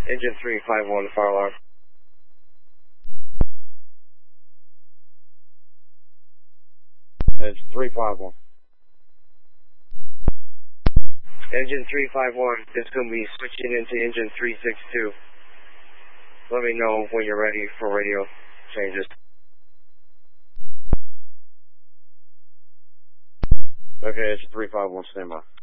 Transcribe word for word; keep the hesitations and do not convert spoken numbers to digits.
Engine three five one, fire alarm. Engine three five one. Engine three five one is going to be switching into engine three six two. Let me know when you're ready for radio changes. Okay, engine three five one, stand by.